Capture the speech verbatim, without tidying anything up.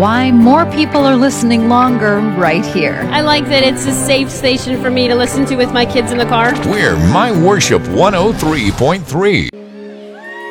why more people are listening longer right here. I like that it's a safe station for me to listen to with my kids in the car. We're My Worship one oh three point three.